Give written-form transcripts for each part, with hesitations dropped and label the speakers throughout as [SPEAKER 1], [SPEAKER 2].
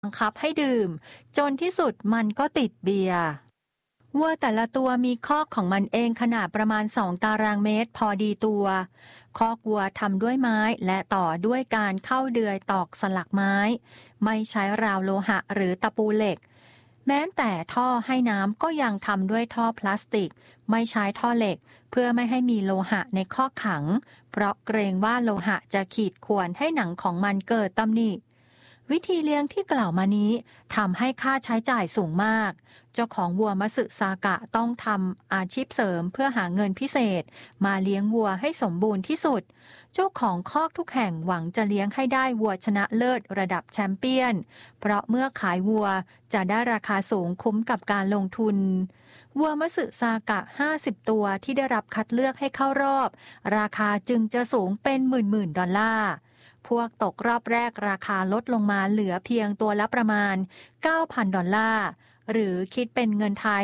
[SPEAKER 1] บังคับให้ดื่มจนที่สุดมันก็ติดเบียร์วัวแต่ละตัวมีคอกของมันเองขนาดประมาณ2 ตารางเมตรพอดีตัวคอกวัวทำด้วยไม้และต่อด้วยการเข้าเดือยตอกสลักไม้ไม่ใช้ราวโลหะหรือตะปูเหล็กแม้แต่ท่อให้น้ำก็ยังทำด้วยท่อพลาสติกไม่ใช้ท่อเหล็กเพื่อไม่ให้มีโลหะในคอกขังเพราะเกรงว่าโลหะจะขีดข่วนให้หนังของมันเกิดตำหนิวิธีเลี้ยงที่กล่าวมานี้ทำให้ค่าใช้จ่ายสูงมากเจ้าของวัวมัตสึซากะต้องทำอาชีพเสริมเพื่อหาเงินพิเศษมาเลี้ยงวัวให้สมบูรณ์ที่สุดเจ้าของคอกทุกแห่งหวังจะเลี้ยงให้ได้วัวชนะเลิศระดับแชมเปี้ยนเพราะเมื่อขายวัวจะได้ราคาสูงคุ้มกับการลงทุนวัวมัตสึซากะ50ตัวที่ได้รับคัดเลือกให้เข้ารอบราคาจึงจะสูงเป็นหมื่นๆดอลลาร์พวกตกรอบแรกราคาลดลงมาเหลือเพียงตัวละประมาณ 9,000 ดอลลาร์หรือคิดเป็นเงินไทย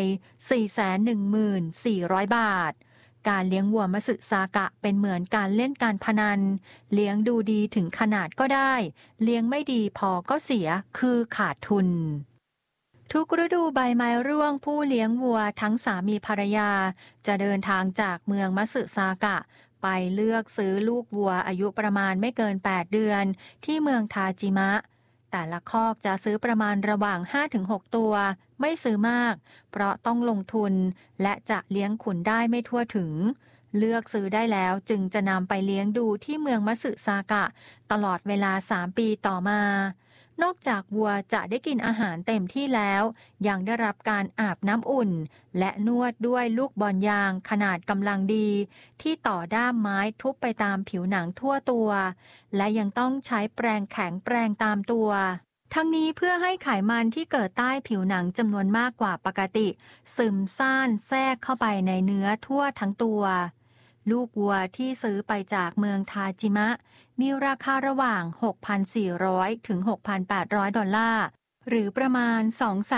[SPEAKER 1] 414,000 บาทการเลี้ยงวัวมัตสึซากะเป็นเหมือนการเล่นการพนันเลี้ยงดูดีถึงขนาดก็ได้เลี้ยงไม่ดีพอก็เสียคือขาดทุนทุกฤดูใบไม้ร่วงผู้เลี้ยงวัวทั้งสามีภรรยาจะเดินทางจากเมืองมัตสึซากะไปเลือกซื้อลูกวัวอายุประมาณไม่เกิน8เดือนที่เมืองทาจิมะแต่ละคอกจะซื้อประมาณระหว่าง 5-6 ตัวไม่ซื้อมากเพราะต้องลงทุนและจะเลี้ยงขุนได้ไม่ทั่วถึงเลือกซื้อได้แล้วจึงจะนำไปเลี้ยงดูที่เมืองมัตสึซากะตลอดเวลา3 ปีต่อมานอกจากวัวจะได้กินอาหารเต็มที่แล้วยังได้รับการอาบน้ำอุ่นและนวดด้วยลูกบอลยางขนาดกำลังดีที่ต่อด้ามไม้ทุบไปตามผิวหนังทั่วตัวและยังต้องใช้แปรงแข็งแปรงตามตัวทั้งนี้เพื่อให้ไขมันที่เกิดใต้ผิวหนังจำนวนมากกว่าปกติซึมซ่านแทรกเข้าไปในเนื้อทั่วทั้งตัวลูกวัวที่ซื้อไปจากเมืองทาจิมะมีราคาระหว่าง 6,400 ถึง 6,800 ดอลลาร์หรือประมาณ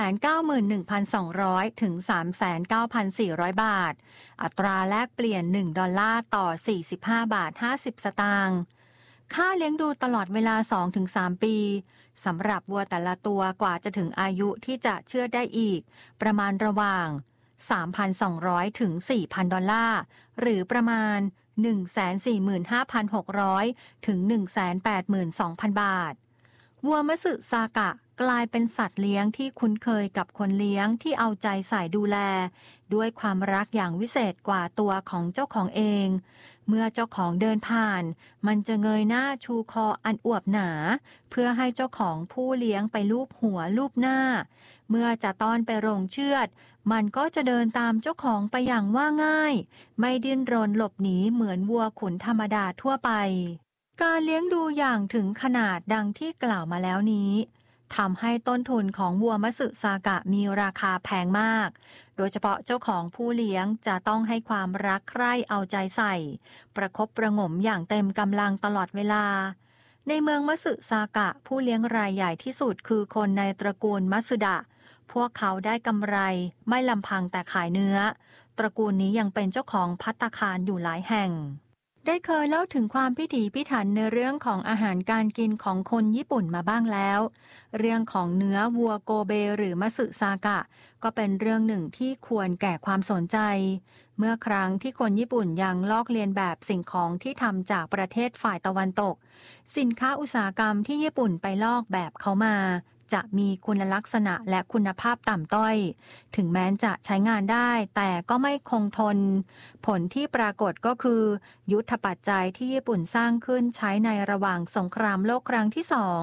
[SPEAKER 1] 291,200 ถึง 39,400 บาทอัตราแลกเปลี่ยน1ดอลลาร์ต่อ45 บาท 50 สตางค์ค่าเลี้ยงดูตลอดเวลา 2-3 ปีสำหรับวัวแต่ละตัวกว่าจะถึงอายุที่จะเชือดได้อีกประมาณระหว่าง 3,200 ถึง 4,000 ดอลลาร์หรือประมาณ 145,600 ถึง 182,000 บาทวัวมัตสึซากะกลายเป็นสัตว์เลี้ยงที่คุ้นเคยกับคนเลี้ยงที่เอาใจใส่ดูแลด้วยความรักอย่างวิเศษกว่าตัวของเจ้าของเองเมื่อเจ้าของเดินผ่านมันจะเงยหน้าชูคออันอวบหนาเพื่อให้เจ้าของผู้เลี้ยงไปลูบหัวลูบหน้าเมื่อจะต้อนไปโรงเชือดมันก็จะเดินตามเจ้าของไปอย่างว่าง่ายไม่ดิ้นรนหลบหนีเหมือนวัวขุนธรรมดาทั่วไปการเลี้ยงดูอย่างถึงขนาดดังที่กล่าวมาแล้วนี้ทำให้ต้นทุนของวัวมัตสึซากะมีราคาแพงมากโดยเฉพาะเจ้าของผู้เลี้ยงจะต้องให้ความรักใคร่เอาใจใส่ประคบประหงมอย่างเต็มกำลังตลอดเวลาในเมืองมัตสึซากะผู้เลี้ยงรายใหญ่ที่สุดคือคนในตระกูลมัตสึดะพวกเขาได้กำไรไม่ลำพังแต่ขายเนื้อตระกูลนี้ยังเป็นเจ้าของภัตตาคารอยู่หลายแห่งได้เคยเล่าถึงความพิถีพิถันในเรื่องของอาหารการกินของคนญี่ปุ่นมาบ้างแล้วเรื่องของเนื้อวัวโกเบหรือมัตสึซากะก็เป็นเรื่องหนึ่งที่ควรแก่ความสนใจเมื่อครั้งที่คนญี่ปุ่นยังลอกเลียนแบบสิ่งของที่ทำจากประเทศฝ่ายตะวันตกสินค้าอุตสาหกรรมที่ญี่ปุ่นไปลอกแบบเขามาจะมีคุณลักษณะและคุณภาพต่ำต้อยถึงแม้จะใช้งานได้แต่ก็ไม่คงทนผลที่ปรากฏก็คือยุทธปัจจัยที่ญี่ปุ่นสร้างขึ้นใช้ในระหว่างสงครามโลกครั้งที่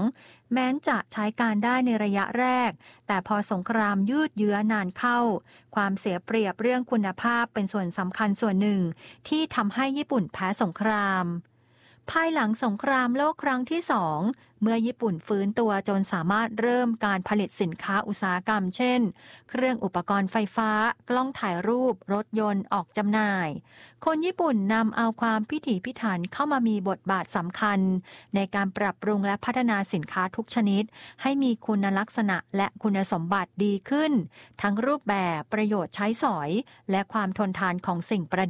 [SPEAKER 1] 2แม้จะใช้การได้ในระยะแรกแต่พอสงครามยืดเยื้อนานเข้าความเสียเปรียบเรื่องคุณภาพเป็นส่วนสำคัญส่วนหนึ่งที่ทำให้ญี่ปุ่นแพ้สงครามภายหลังสงครามโลกครั้งที่2เมื่อญี่ปุ่นฟื้นตัวจนสามารถเริ่มการผลิตสินค้าอุตสาหกรรมเช่นเครื่องอุปกรณ์ไฟฟ้ากล้องถ่ายรูปรถยนต์ออกจำหน่ายคนญี่ปุ่นนำเอาความพิถีพิถันเข้ามามีบทบาทสำคัญในการปรับปรุงและพัฒนาสินค้าทุกชนิดให้มีคุณลักษณะและคุณสมบัติดีขึ้นทั้งรูปแบบประโยชน์ใช้สอยและความทนทานของสิ่งประดิษฐ์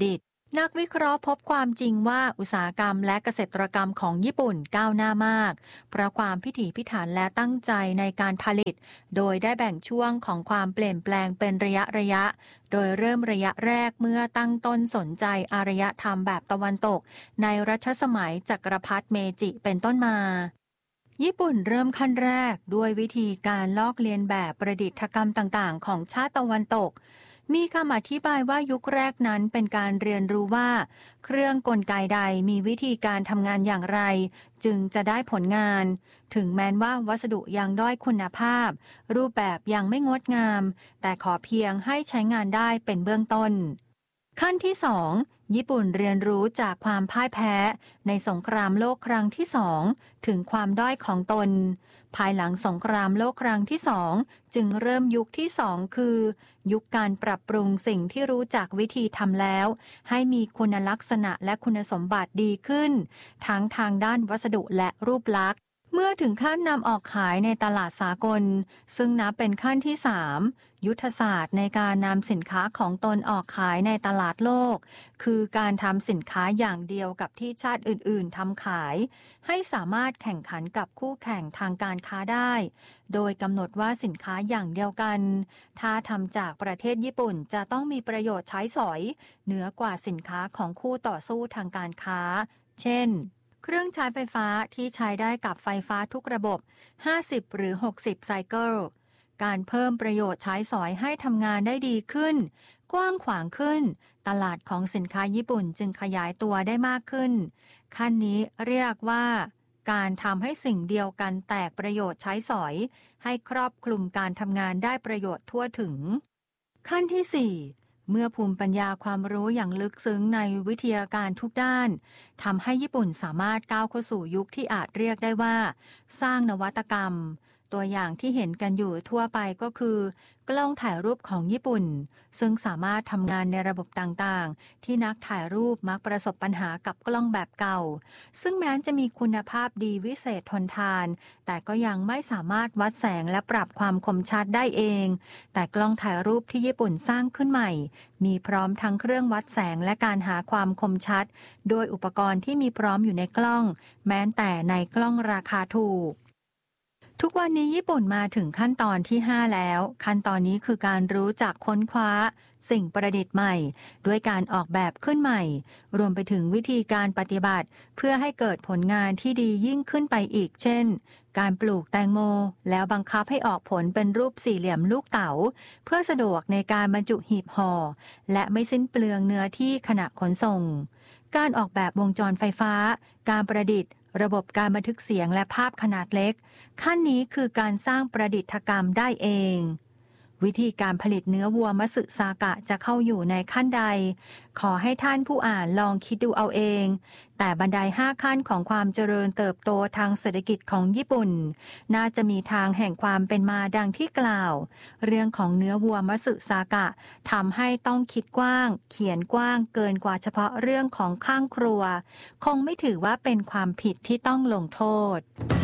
[SPEAKER 1] นักวิเคราะห์พบความจริงว่าอุตสาหกรรมและเกษตรกรรมของญี่ปุ่นก้าวหน้ามากเพราะความพิถีพิถันและตั้งใจในการผลิตโดยได้แบ่งช่วงของความเปลี่ยนแปลงเป็นระยะโดยเริ่มระยะแรกเมื่อตั้งต้นสนใจอารยธรรมแบบตะวันตกในรัชสมัยจักรพรรดิเมจิเป็นต้นมาญี่ปุ่นเริ่มขั้นแรกด้วยวิธีการลอกเลียนแบบประดิษฐกรรมต่างๆของชาติตะวันตกมีคำอธิบายว่ายุคแรกนั้นเป็นการเรียนรู้ว่าเครื่องกลไกใดมีวิธีการทำงานอย่างไรจึงจะได้ผลงานถึงแม้ว่าวัสดุยังด้อยคุณภาพรูปแบบยังไม่งดงามแต่ขอเพียงให้ใช้งานได้เป็นเบื้องต้นขั้นที่ 2 ญี่ปุ่นเรียนรู้จากความพ่ายแพ้ในสงครามโลกครั้งที่ 2ถึงความด้อยของตนภายหลังสงครามโลกครั้งที่ 2จึงเริ่มยุคที่ 2คือยุคการปรับปรุงสิ่งที่รู้จักวิธีทำแล้วให้มีคุณลักษณะและคุณสมบัติดีขึ้นทั้งทางด้านวัสดุและรูปลักษณ์เมื่อถึงขั้นนำออกขายในตลาดสากลซึ่งนับเป็นขั้นที่ 3ยุทธศาสตร์ในการนำสินค้าของตนออกขายในตลาดโลกคือการทำสินค้าอย่างเดียวกับที่ชาติอื่นๆทำขายให้สามารถแข่งขันกับคู่แข่งทางการค้าได้โดยกำหนดว่าสินค้าอย่างเดียวกันถ้าทำจากประเทศญี่ปุ่นจะต้องมีประโยชน์ใช้สอยเหนือกว่าสินค้าของคู่ต่อสู้ทางการค้าเช่นเครื่องใช้ไฟฟ้าที่ใช้ได้กับไฟฟ้าทุกระบบ50หรือ60ไซเคิลการเพิ่มประโยชน์ใช้สอยให้ทำงานได้ดีขึ้นกว้างขวางขึ้นตลาดของสินค้าญี่ปุ่นจึงขยายตัวได้มากขึ้นขั้นนี้เรียกว่าการทำให้สิ่งเดียวกันแตกประโยชน์ใช้สอยให้ครอบคลุมการทำงานได้ประโยชน์ทั่วถึงขั้นที่ 4เมื่อภูมิปัญญาความรู้อย่างลึกซึ้งในวิทยาการทุกด้านทำให้ญี่ปุ่นสามารถก้าวเข้าสู่ยุคที่อาจเรียกได้ว่าสร้างนวัตกรรมตัวอย่างที่เห็นกันอยู่ทั่วไปก็คือกล้องถ่ายรูปของญี่ปุ่นซึ่งสามารถทำงานในระบบต่างๆที่นักถ่ายรูปมักประสบปัญหากับกล้องแบบเก่าซึ่งแม้จะมีคุณภาพดีวิเศษทนทานแต่ก็ยังไม่สามารถวัดแสงและปรับความคมชัดได้เองแต่กล้องถ่ายรูปที่ญี่ปุ่นสร้างขึ้นใหม่มีพร้อมทั้งเครื่องวัดแสงและการหาความคมชัดโดยอุปกรณ์ที่มีพร้อมอยู่ในกล้องแม้แต่ในกล้องราคาถูกทุกวันนี้ญี่ปุ่นมาถึงขั้นตอนที่ 5 แล้วขั้นตอนนี้คือการรู้จักค้นคว้าสิ่งประดิษฐ์ใหม่ด้วยการออกแบบขึ้นใหม่รวมไปถึงวิธีการปฏิบัติเพื่อให้เกิดผลงานที่ดียิ่งขึ้นไปอีกเช่นการปลูกแตงโมแล้วบังคับให้ออกผลเป็นรูปสี่เหลี่ยมลูกเต๋าเพื่อสะดวกในการบรรจุหีบห่อและไม่สิ้นเปลืองเนื้อที่ขณะขนส่งการออกแบบวงจรไฟฟ้าการประดิษฐ์ระบบการบันทึกเสียงและภาพขนาดเล็กขั้นนี้คือการสร้างประดิษฐกรรมได้เองวิธีการผลิตเนื้อวัวมัตสึซากะจะเข้าอยู่ในขั้นใดขอให้ท่านผู้อ่านลองคิดดูเอาเองแต่บันได5ขั้นของความเจริญเติบโตทางเศรษฐกิจของญี่ปุ่นน่าจะมีทางแห่งความเป็นมาดังที่กล่าวเรื่องของเนื้อวัวมัตสึซากะทำให้ต้องคิดกว้างเขียนกว้างเกินกว่าเฉพาะเรื่องของข้างครัวคงไม่ถือว่าเป็นความผิดที่ต้องลงโทษ